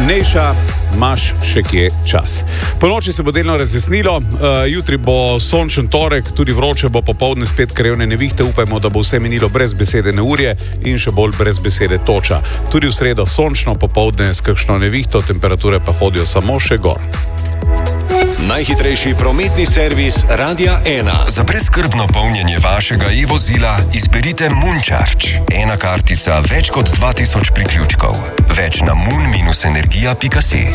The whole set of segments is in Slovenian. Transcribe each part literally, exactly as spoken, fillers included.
Nejša, imaš še kje čas. Po noči se bo delno razjasnilo, uh, jutri bo sončen torek, tudi vroče bo, popoldne spet krevne nevihte, upajmo, da bo vse minilo brez besede neurje in še bolj brez besede toča. Tudi v sredo sončno, popoldne s kakšno nevihto, temperature pa hodijo samo še gor. Najhitrejši prometni servis Radia ena. Za brezskrbno polnjenje vašega e-vozila izberite Moncharge. Ena kartica, več kot dva tisoč priključkov. Več na mun dash energija pika si.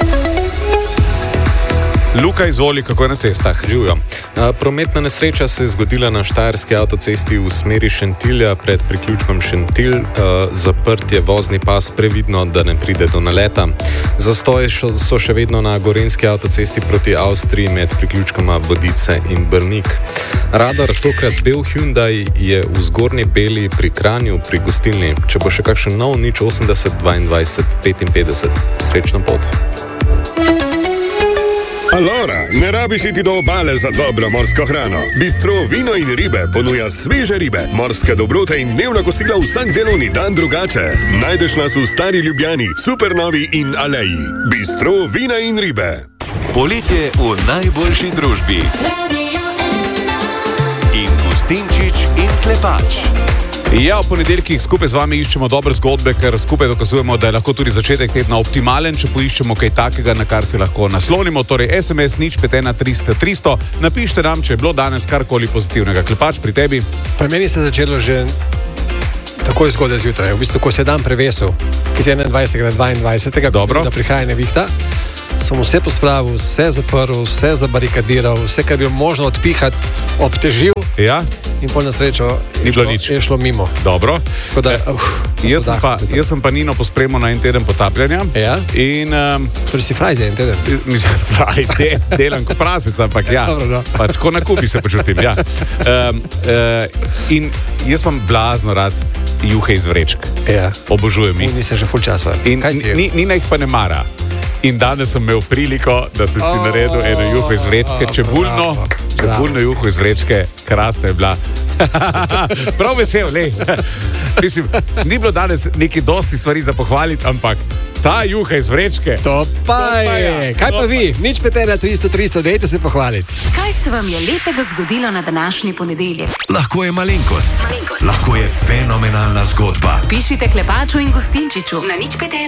Luka, izvoli, kako je na cestah? Živjo. Prometna nesreča se je zgodila na štajerski avtocesti v smeri Šentilja pred priključkom Šentilj. Zaprt je vozni pas, previdno, da ne pride do naleta. Zastoje so še vedno na gorenjski avtocesti proti Avstriji med priključkoma Vodice in Brnik. Radar, tokrat bel Hyundai, je v Zgornji Beli pri Kranju pri gostilni. Če bo še kakšen nov, nič osemdeset dvaindvajset petinpetdeset. Srečno pot. Alora, ne rabiš iti do obale za dobro morsko hrano. Bistro Vino in ribe ponuja sveže ribe, morske dobrote in dnevna kosila vsak delovni dan drugače. Najdeš nas v Stari Ljubljani, Supernovi in Aleji. Bistro Vina in ribe. Poletje v najboljši družbi. In Gustinčič in Klepač. Ja, v ponedeljkih skupaj z vami iščemo dobre zgodbe, ker skupaj dokazujemo, da je lahko tudi začetek tedna optimalen, če poiščemo kaj takega, na kar se lahko naslonimo. Torej, es em es nič pet ena tristo tristo. Napišite nam, če je bilo danes karkoli pozitivnega. Klepač, pri tebi? Pri meni se je začelo že takoj zgodaj zjutraj. V bistvu, ko se je dan prevesil iz enaindvajsetega na dvaindvajsetega, Dobro. Da prihaja nevihta, sem vse pospravil, vse zaprl, vse zabarikadiral, vse, kar je možno odpihati, obtežil. Ja. In pol na srečo Ni bilo nič. je šlo mimo. Dobro. Tako da, uh, Jaz sem, pa, jaz sem pa Nino pospremil na en teden potapljanja. Ja? In um, Torej si fraj za en teden. mislim, fraj, de, delam kot prasec, ampak ja. Dobro, no. Pa tako na kupi se počutim, ja. Um, uh, in jaz imam blazno rad juhe iz vrečk. Ja. Obožujem jih. Nisem že ful časa. In Kaj si jedel? ni, Nina jih pa ne mara. In danes sem imel priliko, da sem si Oh, naredil eno juho iz vrečke, čebulno, bravo, čebulno juho iz vrečke, krasna je bila. Prav vesel, ne. Mislim, ni bilo danes neki dosti stvari za pohvaliti, ampak ta juha iz vrečke. To pa je. Kaj pa vi? Nič pet ena tristo tristo, dejte se pohvaliti. Kaj se vam je lepega zgodilo na današnji ponedeljek? Lahko je malenkost, lahko je fenomenalna zgodba. Pišite Klepaču in Gustinčiču na nič pet ena